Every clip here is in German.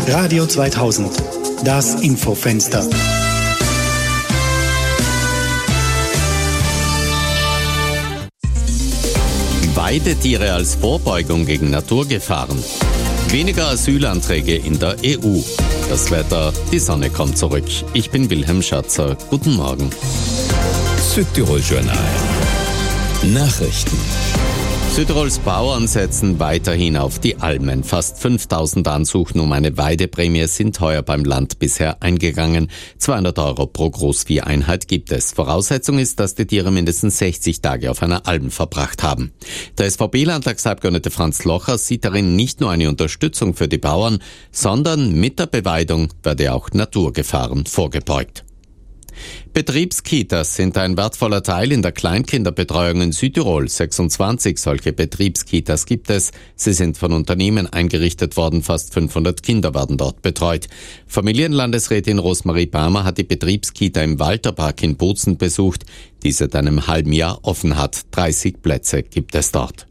Radio 2000, das Infofenster. Weidetiere als Vorbeugung gegen Naturgefahren. Weniger Asylanträge in der EU. Das Wetter, die Sonne kommt zurück. Ich bin Wilhelm Schatzer. Guten Morgen. Südtirol Journal. Nachrichten. Südtirols Bauern setzen weiterhin auf die Almen. Fast 5000 Ansuchen um eine Weideprämie sind heuer beim Land bisher eingegangen. 200 € pro Großvieheinheit gibt es. Voraussetzung ist, dass die Tiere mindestens 60 Tage auf einer Alm verbracht haben. Der SVP-Landtagsabgeordnete Franz Locher sieht darin nicht nur eine Unterstützung für die Bauern, sondern mit der Beweidung werde auch Naturgefahren vorgebeugt. Betriebskitas sind ein wertvoller Teil in der Kleinkinderbetreuung in Südtirol. 26 solche Betriebskitas gibt es. Sie sind von Unternehmen eingerichtet worden. Fast 500 Kinder werden dort betreut. Familienlandesrätin Rosmarie Palmer hat die Betriebskita im Walterpark in Bozen besucht, die seit einem halben Jahr offen hat. 30 Plätze gibt es dort.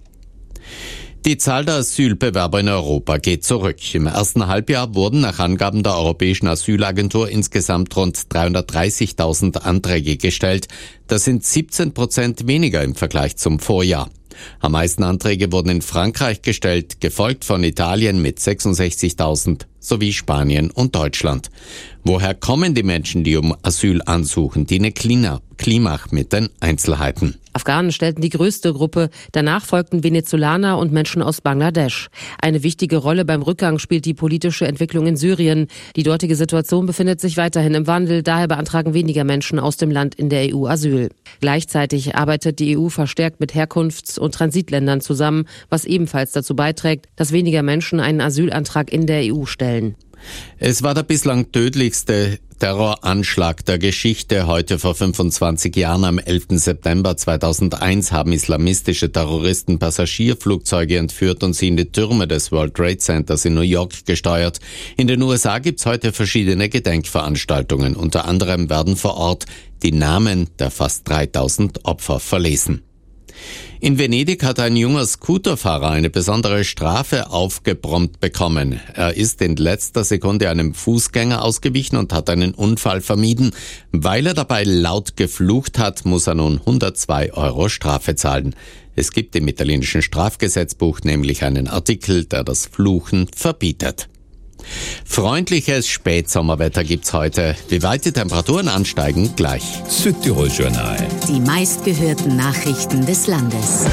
Die Zahl der Asylbewerber in Europa geht zurück. Im ersten Halbjahr wurden nach Angaben der Europäischen Asylagentur insgesamt rund 330.000 Anträge gestellt. Das sind 17% weniger im Vergleich zum Vorjahr. Am meisten Anträge wurden in Frankreich gestellt, gefolgt von Italien mit 66.000 sowie Spanien und Deutschland. Woher kommen die Menschen, die um Asyl ansuchen? Dine Klimach mit den Einzelheiten. Afghanen stellten die größte Gruppe, danach folgten Venezolaner und Menschen aus Bangladesch. Eine wichtige Rolle beim Rückgang spielt die politische Entwicklung in Syrien. Die dortige Situation befindet sich weiterhin im Wandel, daher beantragen weniger Menschen aus dem Land in der EU Asyl. Gleichzeitig arbeitet die EU verstärkt mit Herkunfts- und Transitländern zusammen, was ebenfalls dazu beiträgt, dass weniger Menschen einen Asylantrag in der EU stellen. Es war der bislang tödlichste Terroranschlag der Geschichte. Heute vor 25 Jahren, am 11. September 2001, haben islamistische Terroristen Passagierflugzeuge entführt und sie in die Türme des World Trade Centers in New York gesteuert. In den USA gibt's heute verschiedene Gedenkveranstaltungen. Unter anderem werden vor Ort die Namen der fast 3000 Opfer verlesen. In Venedig hat ein junger Scooterfahrer eine besondere Strafe aufgebrummt bekommen. Er ist in letzter Sekunde einem Fußgänger ausgewichen und hat einen Unfall vermieden. Weil er dabei laut geflucht hat, muss er nun 102 € Strafe zahlen. Es gibt im italienischen Strafgesetzbuch nämlich einen Artikel, der das Fluchen verbietet. Freundliches Spätsommerwetter gibt's heute. Wie weit die Temperaturen ansteigen, gleich. Südtirol Journal. Die meistgehörten Nachrichten des Landes.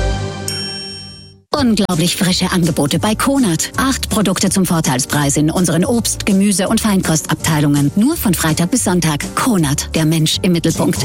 Unglaublich frische Angebote bei Konert. 8 Produkte zum Vorteilspreis in unseren Obst-, Gemüse- und Feinkostabteilungen. Nur von Freitag bis Sonntag. Konert, der Mensch im Mittelpunkt.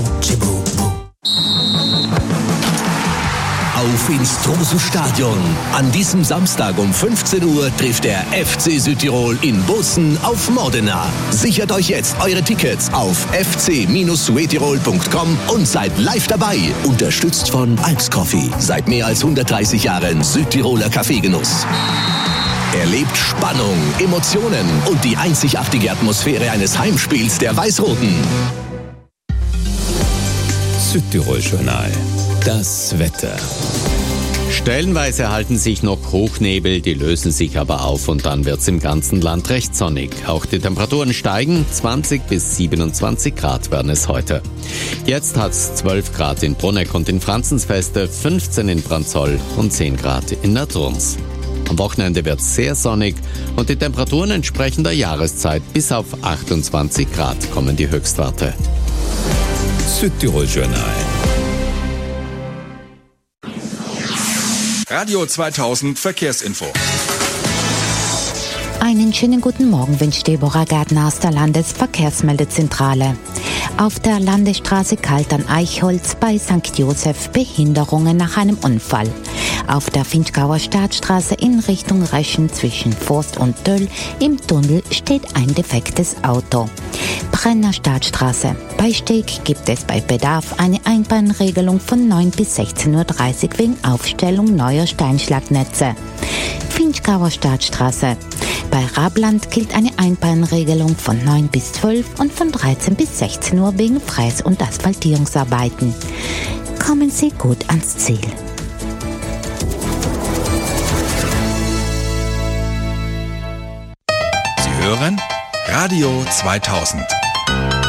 Auf ins Trose-Stadion. An diesem Samstag um 15 Uhr trifft der FC Südtirol in Bozen auf Modena. Sichert euch jetzt eure Tickets auf fc-suetirol.com und seid live dabei. Unterstützt von Alps Coffee. Seit mehr als 130 Jahren Südtiroler Kaffeegenuss. Erlebt Spannung, Emotionen und die einzigartige Atmosphäre eines Heimspiels der Weiß-Roten. Südtirol Journal. Das Wetter. Stellenweise halten sich noch Hochnebel, die lösen sich aber auf und dann wird's im ganzen Land recht sonnig. Auch die Temperaturen steigen, 20 bis 27 Grad werden es heute. Jetzt hat's 12 Grad in Bruneck und in Franzensfeste, 15 in Branzoll und 10 Grad in Naturns. Am Wochenende wird's sehr sonnig und die Temperaturen entsprechen der Jahreszeit. Bis auf 28 Grad kommen die Höchstwerte. Südtirol Journal. Radio 2000 Verkehrsinfo. Einen schönen guten Morgen wünscht Deborah Gärtner aus der Landesverkehrsmeldezentrale. Auf der Landesstraße Kaltern-Eichholz bei St. Josef Behinderungen nach einem Unfall. Auf der Vinchgauer Staatsstraße in Richtung Reschen zwischen Forst und Döll im Tunnel steht ein defektes Auto. Brenner Staatsstraße. Bei Steg gibt es bei Bedarf eine Einbahnregelung von 9 bis 16:30 Uhr wegen Aufstellung neuer Steinschlagnetze. Vinchgauer Staatsstraße. Bei Rabland gilt eine Einbahnregelung von 9 bis 12 und von 13 bis 16 Uhr wegen Fräs- und Asphaltierungsarbeiten. Kommen Sie gut ans Ziel. Sie hören Radio 2000.